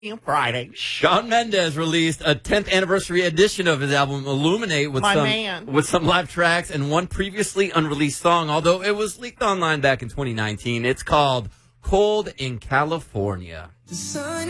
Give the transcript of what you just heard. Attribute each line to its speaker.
Speaker 1: Friday.
Speaker 2: Shawn Mendes released a 10th anniversary edition of his album Illuminate with some live tracks and one previously unreleased song, although it was leaked online back in 2019. It's called Cold in California.